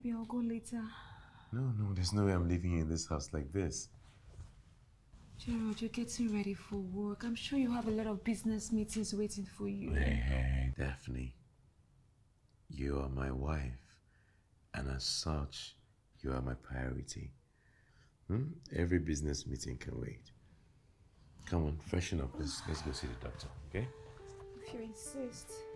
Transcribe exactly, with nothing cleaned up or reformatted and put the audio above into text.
Maybe I'll go later. No, no, there's no way I'm leaving you in this house like this. Gerald, you're getting ready for work. I'm sure you have a lot of business meetings waiting for you. Hey, hey, Daphne. You are my wife. And as such, you are my priority. Hmm? Every business meeting can wait. Come on, freshen up. Let's, let's go see the doctor, okay? If you insist.